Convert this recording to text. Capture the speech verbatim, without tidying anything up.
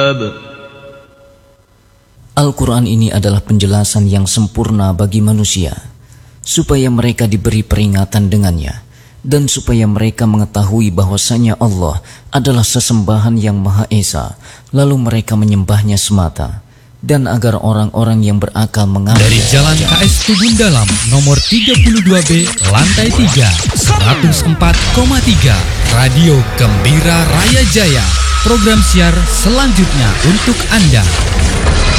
Al-Quran ini adalah penjelasan yang sempurna bagi manusia, supaya mereka diberi peringatan dengannya, dan supaya mereka mengetahui bahwasanya Allah adalah sesembahan yang Maha Esa, lalu mereka menyembahnya semata, dan agar orang-orang yang berakal mengambil dari Jalan K S Tubun Dalam nomor tiga puluh dua B lantai tiga seratus empat koma tiga Radio Gembira Raya Jaya. Program siar selanjutnya untuk Anda.